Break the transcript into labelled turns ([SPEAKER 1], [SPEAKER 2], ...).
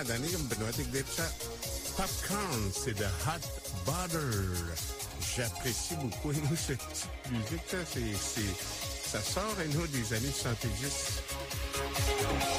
[SPEAKER 1] Dani, comme Benoît Tigdep, ça. Popcorn, c'est de Hot Butter. J'apprécie beaucoup, et nous, cette petite musique, ça, ça sort, et nous, des années 70.